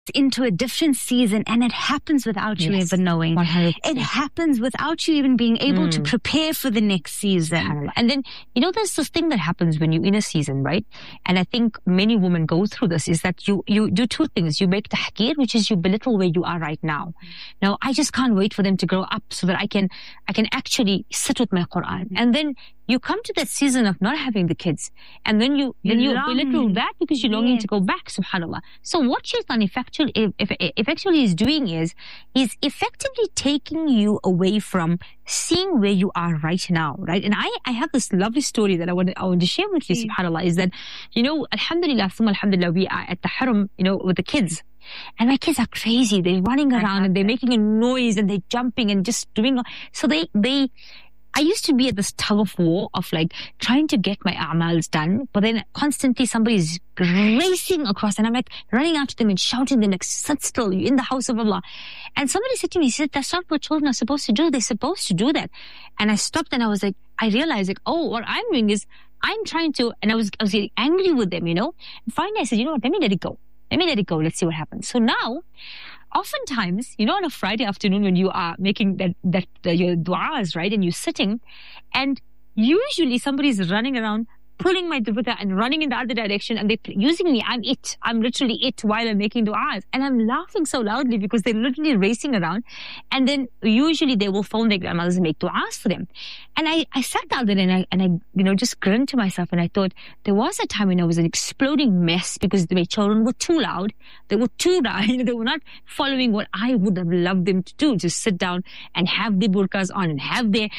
into a different season, and it happens without you ever knowing. 100%. It happens without you even being able to prepare for the next season. And then, there's this thing that happens when you're in a season, right? And I think many women go through this, is that you do two things. You make tahqir, which is you belittle where you are right now. Now, I just can't wait for them to grow up so that I can actually sit with my Quran. And then you come to that season of not having the kids, and then you belittle that because you're longing to go back, subhanAllah. So what Shaitan effectively is doing is effectively taking you away from seeing where you are right now, right? And I have this lovely story that I want to share with you, subhanAllah, is that, alhamdulillah, we are at the haram, with the kids. And my kids are crazy. They're running around and they're making a noise and they're jumping and just doing, so I used to be at this tug of war of trying to get my a'mals done, but then constantly somebody's racing across and I'm running after them and shouting them sit still, you're in the house of Allah. And somebody said to me, he said, that's not what children are supposed to do. They're supposed to do that. And I stopped and I was I realized what I'm doing is I'm trying to, and I was getting angry with them, And finally I said, what, let me let it go. Let's see what happens. So now, oftentimes, on a Friday afternoon when you are making your du'as, right, and you're sitting, and usually somebody's running around, pulling my dupatta and running in the other direction, and they're using me. I'm literally it while I'm making du'as. And I'm laughing so loudly because they're literally racing around. And then usually they will phone their grandmothers and make du'as for them. And I sat down there and I just grinned to myself, and I thought there was a time when I was an exploding mess because my children were too loud. They were too loud. They were not following what I would have loved them to do, just sit down and have their burqas on and have their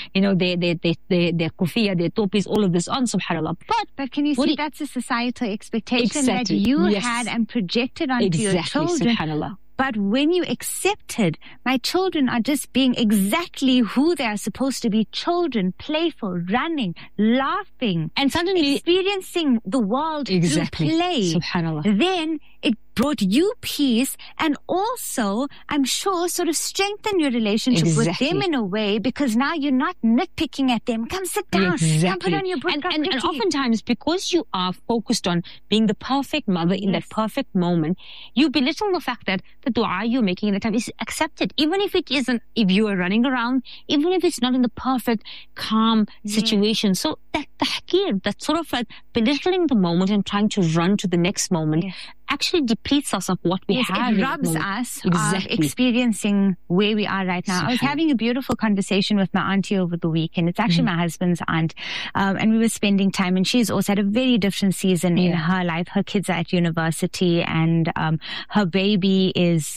kufiya, their topis, all of this on, subhanAllah. But can you see that's a societal expectation that you had and projected onto your children. SubhanAllah. But when you accepted, my children are just being exactly who they are supposed to be, children, playful, running, laughing, and suddenly experiencing the world through play. SubhanAllah. Then it brought you peace, and also, I'm sure, sort of strengthened your relationship with them in a way, because now you're not nitpicking at them. Come sit down. Come put on your burqa. And oftentimes, because you are focused on being the perfect mother in that perfect moment, you belittle the fact that the dua you're making in the time is accepted. Even if it isn't, if you are running around, even if it's not in the perfect, calm situation. So that tahqir, that sort of belittling the moment and trying to run to the next moment, actually depletes us of what we have. It robs us of experiencing where we are right now. I was having a beautiful conversation with my auntie over the weekend. It's actually my husband's aunt. And we were spending time, and she's also had a very different season in her life. Her kids are at university, and her baby is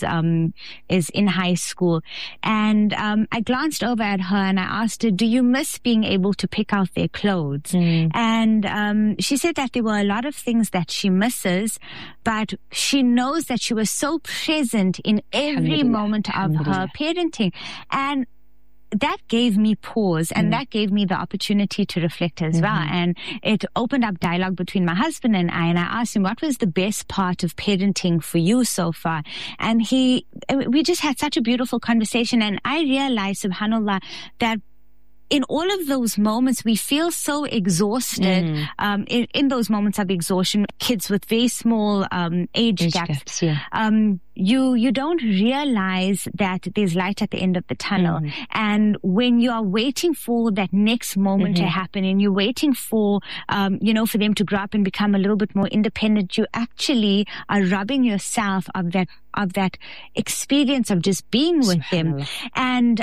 in high school. And I glanced over at her and I asked her, do you miss being able to pick out their clothes? And she said that there were a lot of things that she misses, but she knows that she was so present in every moment of her parenting. And that gave me pause, and that gave me the opportunity to reflect as well. And it opened up dialogue between my husband and I asked him, what was the best part of parenting for you so far? And we just had such a beautiful conversation, and I realized, subhanAllah, that in all of those moments, we feel so exhausted. In those moments of exhaustion, kids with very small age gaps, you don't realize that there's light at the end of the tunnel. And when you are waiting for that next moment to happen, and you're waiting for, for them to grow up and become a little bit more independent, you actually are robbing yourself of that experience of just being with them. And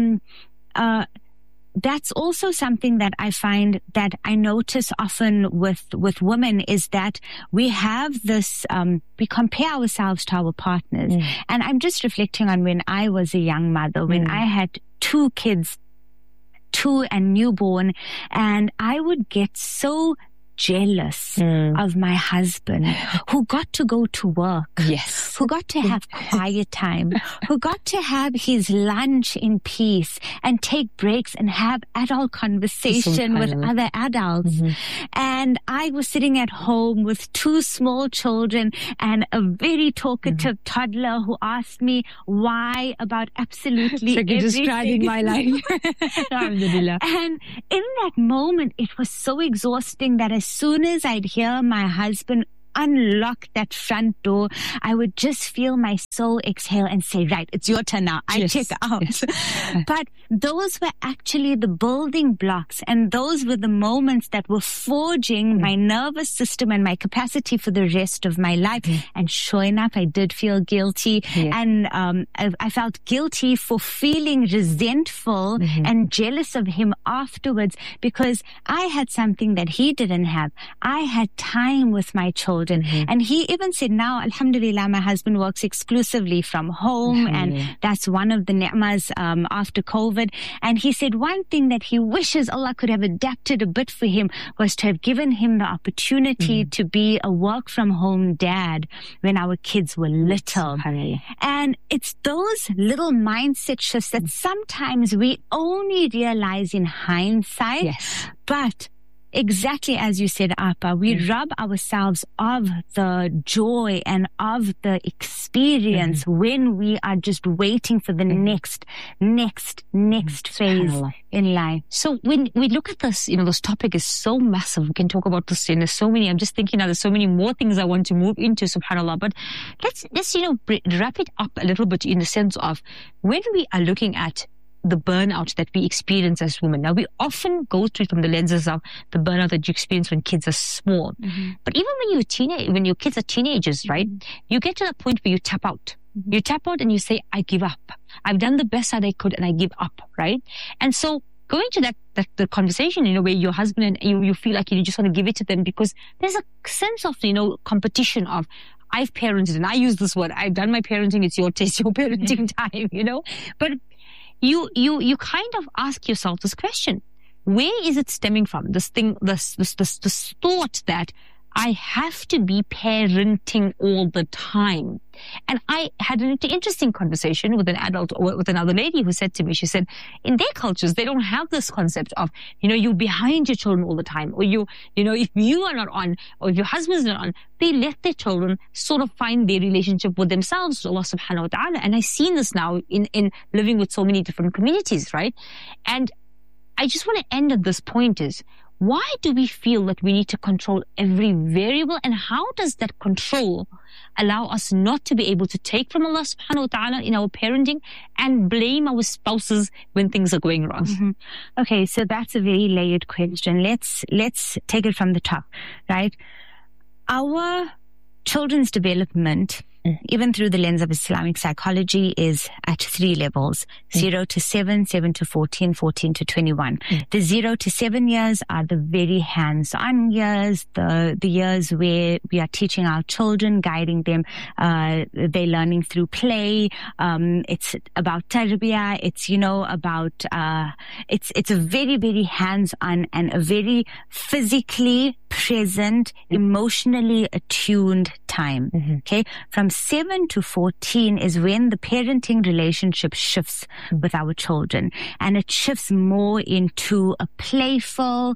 that's also something that I find that I notice often with women, is that we have this, we compare ourselves to our partners. And I'm just reflecting on when I was a young mother, when I had 2 kids, 2 and newborn, and I would get so jealous of my husband, who got to go to work, who got to have quiet time, who got to have his lunch in peace and take breaks and have adult conversation with other adults. And I was sitting at home with 2 small children and a very talkative toddler who asked me why about absolutely everything. Describing my life. Alhamdulillah. And in that moment, it was so exhausting that as soon as I'd hear my husband unlock that front door, I would just feel my soul exhale and say, right, it's your turn now. I check out. Yes. But those were actually the building blocks, and those were the moments that were forging my nervous system and my capacity for the rest of my life. And sure enough, I did feel guilty. And I felt guilty for feeling resentful and jealous of him afterwards, because I had something that he didn't have. I had time with my children. And he even said, now, alhamdulillah, my husband works exclusively from home, and that's one of the ni'mas after COVID. And he said one thing that he wishes Allah could have adapted a bit for him was to have given him the opportunity to be a work from home dad when our kids were little. And it's those little mindset shifts that sometimes we only realize in hindsight. But exactly as you said, Apa, we rob ourselves of the joy and of the experience when we are just waiting for the next phase in life. So when we look at this, this topic is so massive. We can talk about this, and there's so many. I'm just thinking now, there's so many more things I want to move into, subhanAllah. But let's wrap it up a little bit in the sense of when we are looking at the burnout that we experience as women. Now, we often go through it from the lenses of the burnout that you experience when kids are small. But even when your kids are teenagers, right, you get to that point where you tap out. You tap out and you say, I give up. I've done the best that I could and I give up, right? And so going to the conversation, where your husband and you feel like you just want to give it to them because there's a sense of, competition of, I've parented, and I use this word, I've done my parenting, it's your taste, your parenting time, But you kind of ask yourself this question: where is it stemming from? This thought that I have to be parenting all the time. And I had an interesting conversation with an adult, or with another lady who said to me, she said, in their cultures, they don't have this concept of, you're behind your children all the time, or if you are not on, or if your husband's not on, they let their children sort of find their relationship with themselves, Allah subhanahu wa ta'ala. And I've seen this now in living with so many different communities, right? And I just want to end at this point is, why do we feel that we need to control every variable, and how does that control allow us not to be able to take from Allah subhanahu wa ta'ala in our parenting and blame our spouses when things are going wrong? Okay, so that's a very layered question. Let's take it from the top, right? Our children's development, even through the lens of Islamic psychology, is at 3 levels: 0 to 7, 7 to 14, 14 to 21. The 0 to 7 years are the very hands-on years, the years where we are teaching our children, guiding them. They're learning through play. It's about tarbiyah. It's, it's a very, very hands-on and a very physically present, emotionally attuned time. Okay. From 7 to 14 is when the parenting relationship shifts with our children, and it shifts more into a playful,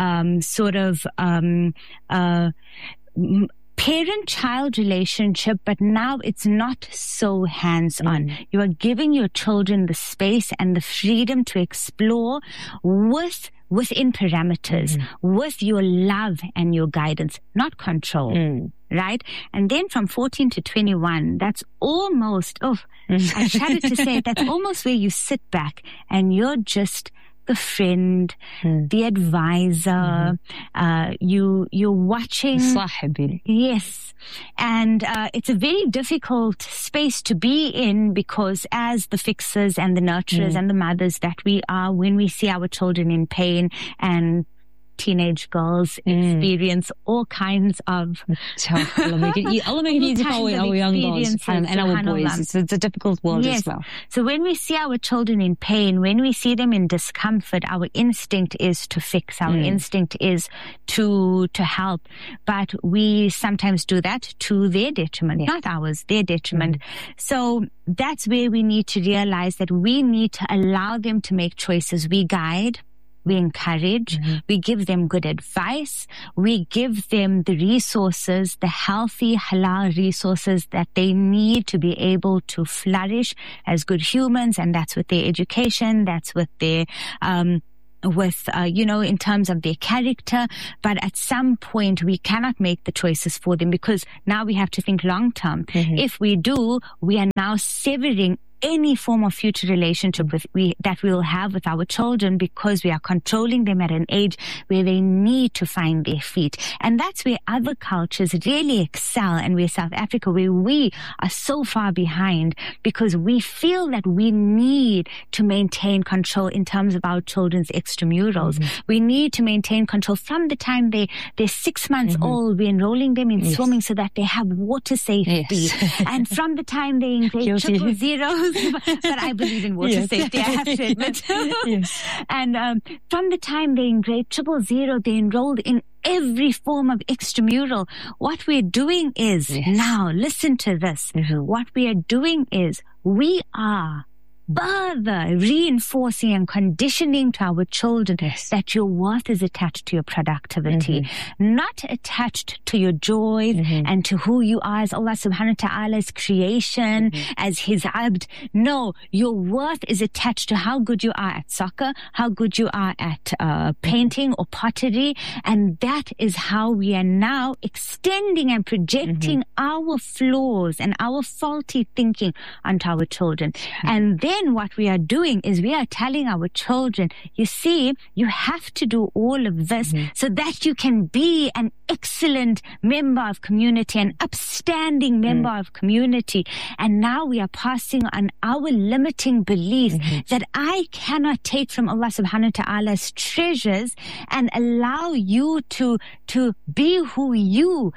parent-child relationship, but now it's not so hands-on. You are giving your children the space and the freedom to explore within parameters, with your love and your guidance, not control. Right? And then from 14 to 21, that's almost, I shudder to say it, that's almost where you sit back and you're just the friend, the advisor, you're watching. Yes. And it's a very difficult space to be in, because as the fixers and the nurturers and the mothers that we are, when we see our children in pain, and teenage girls experience all kinds of Allah make it easy for our young girls and our boys. It's a difficult world as well. So when we see our children in pain, when we see them in discomfort, our instinct is to fix. Our instinct is to help. But we sometimes do that to their detriment, not ours, their detriment. So that's where we need to realize that we need to allow them to make choices. We guide, we encourage, we give them good advice, we give them the resources, the healthy halal resources that they need to be able to flourish as good humans. And that's with their education, that's with their in terms of their character. But at some point, we cannot make the choices for them, because now we have to think long term. If we do, we are now severing any form of future relationship that we'll have with our children, because we are controlling them at an age where they need to find their feet. And that's where other cultures really excel, and where South Africa, where we are so far behind, because we feel that we need to maintain control in terms of our children's extramurals. We need to maintain control from the time they're 6 months old. We're enrolling them in swimming so that they have water safety. And from the time they're in grade 000, but I believe in water safety, I have to admit. And from the time they're in grade 000, they're enrolled in every form of extramural. What we're doing is, now listen to this, what we are doing is we are further reinforcing and conditioning to our children that your worth is attached to your productivity, not attached to your joys and to who you are as Allah subhanahu wa ta'ala's creation, as His abd. No, your worth is attached to how good you are at soccer, how good you are at painting or pottery. And that is how we are now extending and projecting our flaws and our faulty thinking onto our children. And then what we are doing is we are telling our children, you see, you have to do all of this so that you can be an excellent member of community, an upstanding member of community. And now we are passing on our limiting beliefs that I cannot take from Allah subhanahu wa ta'ala's treasures and allow you to be who you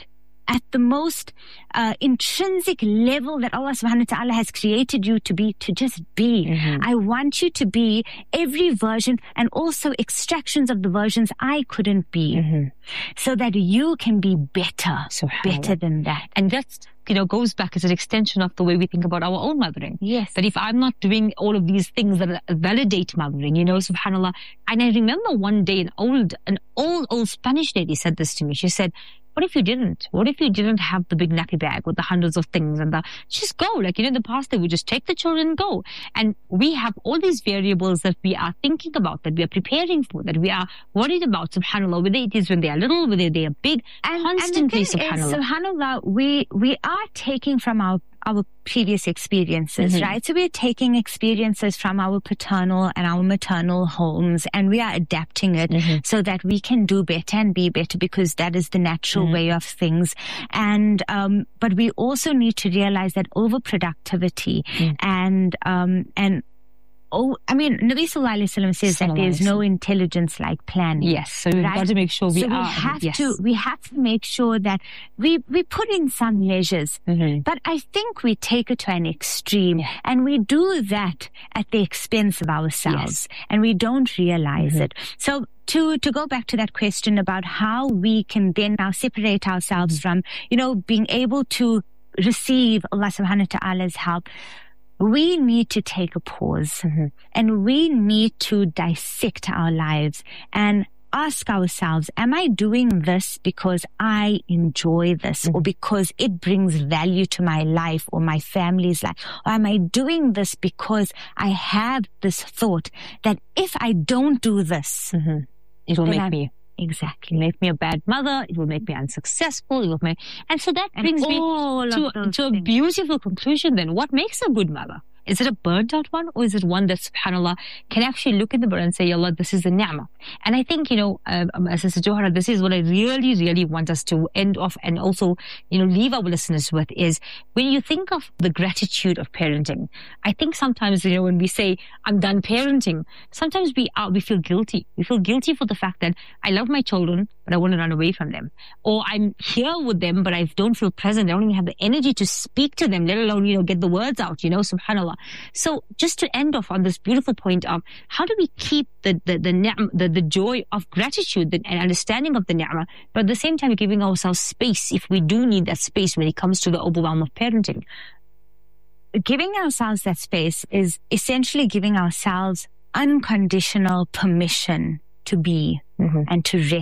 at the most intrinsic level that Allah subhanahu wa ta'ala has created you to be, to just be. I want you to be every version, and also extractions of the versions I couldn't be, so that you can be better than that. And that's, goes back as an extension of the way we think about our own mothering. Yes. That if I'm not doing all of these things that validate mothering, subhanAllah. And I remember one day an old Spanish lady said this to me. She said, what if you didn't? What if you didn't have the big nappy bag with the hundreds of things and just go? In the past, they would just take the children and go. And we have all these variables that we are thinking about, that we are preparing for, that we are worried about, subhanAllah, whether it is when they are little, whether they are big, constantly, subhanAllah. SubhanAllah, we are taking from our previous experiences, right? So we're taking experiences from our paternal and our maternal homes, and we are adapting it so that we can do better and be better, because that is the natural way of things. And but we also need to realize that overproductivity and Nabi Sallallahu Alaihi Wasallam says that there's no intelligence like planning. Yes, so we've got to make sure we have to make sure that we put in some measures. But I think we take it to an extreme, and we do that at the expense of ourselves, and we don't realize it. So to go back to that question about how we can then now separate ourselves from, being able to receive Allah subhanahu wa ta'ala's help, we need to take a pause and we need to dissect our lives and ask ourselves, am I doing this because I enjoy this or because it brings value to my life or my family's life? Or am I doing this because I have this thought that if I don't do this, it will make me... Exactly. Make me a bad mother. It will make me unsuccessful. It will make, and so that brings me to a beautiful conclusion then. What makes a good mother? Is it a burnt out one, or is it one that, subhanAllah, can actually look in the mirror and say, Ya Allah, this is a ni'mah? And I think, Sister Johara, this is what I really, really want us to end off and also, leave our listeners with is, when you think of the gratitude of parenting, I think sometimes, when we say, I'm done parenting, sometimes we feel guilty. We feel guilty for the fact that I love my children, but I want to run away from them. Or I'm here with them, but I don't feel present. I don't even have the energy to speak to them, let alone, get the words out, subhanAllah. So just to end off on this beautiful point of how do we keep the joy of gratitude and understanding of the ni'mah, but at the same time giving ourselves space if we do need that space when it comes to the overwhelm of parenting. Giving ourselves that space is essentially giving ourselves unconditional permission to be and to rest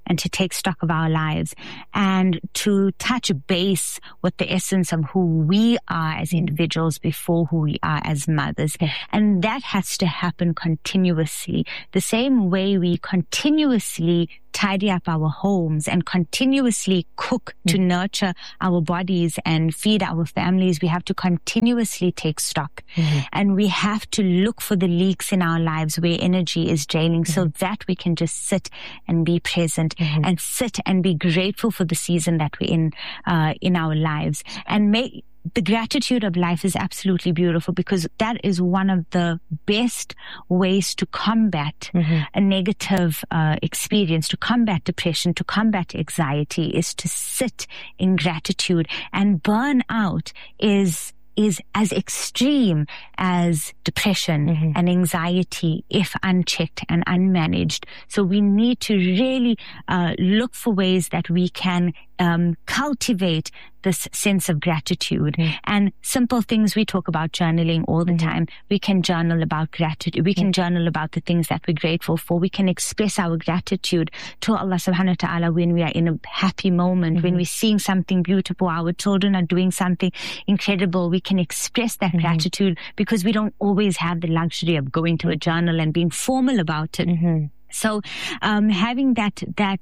and to take stock of our lives and to touch base with the essence of who we are as individuals before who we are as mothers. And that has to happen continuously. The same way we continuously tidy up our homes and continuously cook to nurture our bodies and feed our families, we have to continuously take stock. And we have to look for the leaks in our lives where energy is draining so that we can just sit and be present and sit and be grateful for the season that we're in our lives. And the gratitude of life is absolutely beautiful, because that is one of the best ways to combat a negative experience, to combat depression, to combat anxiety, is to sit in gratitude. And burnout is as extreme as depression and anxiety if unchecked and unmanaged. So we need to really look for ways that we can cultivate this sense of gratitude. And simple things, we talk about journaling all the time. We can journal about gratitude. We can journal about the things that we're grateful for. We can express our gratitude to Allah subhanahu wa ta'ala when we are in a happy moment, when we're seeing something beautiful, our children are doing something incredible. We can express that gratitude, because we don't always have the luxury of going to a journal and being formal about it. So, having that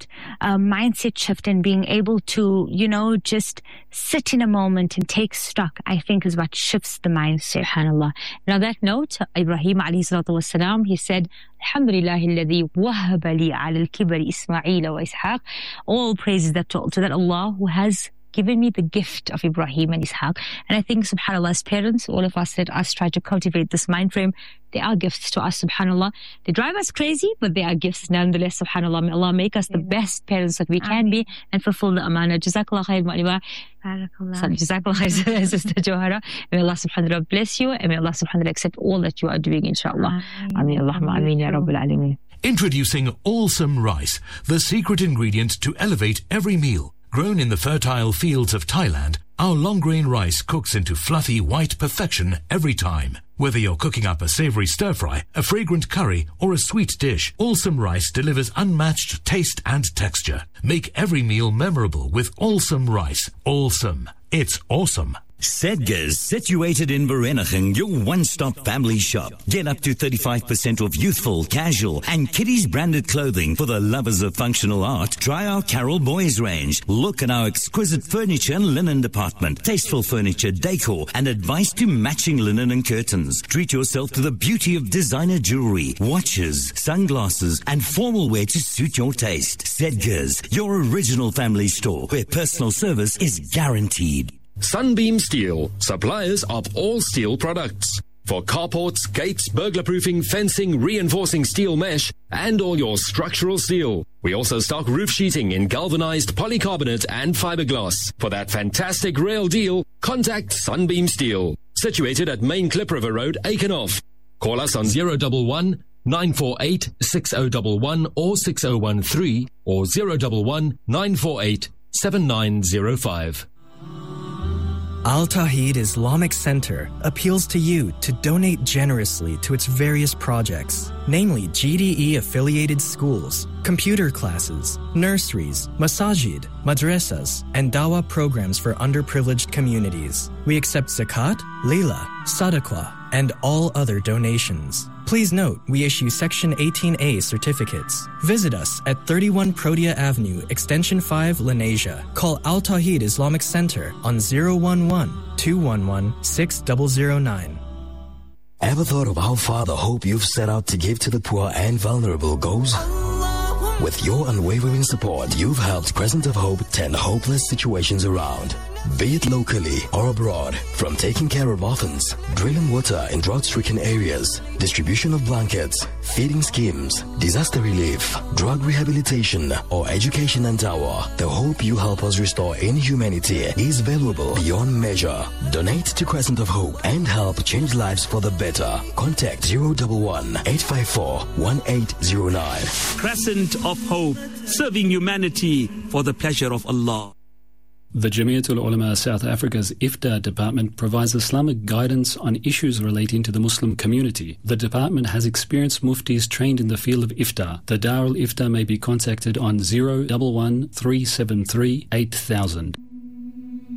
mindset shift and being able to, just sit in a moment and take stock, I think is what shifts the mindset. SubhanAllah. Now, that note, Ibrahim alayhi salatu wasalam, he said, Alhamdulillah alladhi wahaba li ala al-kibari Ismail wa Ishaq. All praises to that Allah who has given me the gift of Ibrahim and Ishaq. And I think, subhanAllah, as parents, all of us, let us try to cultivate this mind frame. They are gifts to us, subhanAllah. They drive us crazy, but they are gifts nonetheless, subhanAllah. May Allah make us the best parents that we can be and fulfill the amana. Jazakallah khair, Ma'liba. Jazakallah khair, Sister Johara. May Allah subhanahu wa ta'ala bless you, and may Allah subhanahu wa ta'ala accept all that you are doing, inshallah. Ameen. Allahumma ameen, ya Rabbil Alameen. Introducing Allsome Rice, the secret ingredient to elevate every meal. Grown in the fertile fields of Thailand, our long-grain rice cooks into fluffy white perfection every time. Whether you're cooking up a savory stir-fry, a fragrant curry, or a sweet dish, Allsome Rice delivers unmatched taste and texture. Make every meal memorable with Allsome Rice. Allsome. It's awesome. Sedgars, situated in Vereeniging, your one-stop family shop. Get up to 35% off youthful, casual, and kiddies branded clothing for the lovers of functional art. Try our Carol Boys range. Look at our exquisite furniture and linen department. Tasteful furniture, decor, and advice to matching linen and curtains. Treat yourself to the beauty of designer jewelry, watches, sunglasses, and formal wear to suit your taste. Sedgars, your original family store where personal service is guaranteed. Sunbeam Steel, suppliers of all steel products. For carports, gates, burglar-proofing, fencing, reinforcing steel mesh, and all your structural steel. We also stock roof sheeting in galvanized polycarbonate and fiberglass. For that fantastic rail deal, contact Sunbeam Steel. Situated at Main Klip River Road, Aikenhof. Call us on 011 948 6011 or 6013 or 011 948 7905. Al Tawheed Islamic Center appeals to you to donate generously to its various projects, namely GDE-affiliated schools, computer classes, nurseries, masajid, madrasas, and dawah programs for underprivileged communities. We accept zakat, lila, sadaqah, and all other donations. Please note, we issue Section 18A certificates. Visit us at 31 Protea Avenue, Extension 5, Lenasia. Call Al Tawheed Islamic Center on 011-211-6009. Ever thought of how far the hope you've set out to give to the poor and vulnerable goes? With your unwavering support, you've helped Crescent of Hope turn hopeless situations around. Be it locally or abroad, from taking care of orphans, drilling water in drought-stricken areas, distribution of blankets, feeding schemes, disaster relief, drug rehabilitation, or education and tower, the hope you help us restore in humanity is valuable beyond measure. Donate to Crescent of Hope and help change lives for the better. Contact 011-854-1809. Crescent of Hope, serving humanity for the pleasure of Allah. The Jamiatul Ulama South Africa's Iftar department provides Islamic guidance on issues relating to the Muslim community. The department has experienced muftis trained in the field of Iftar. The Darul Iftar may be contacted on 011 373 8000.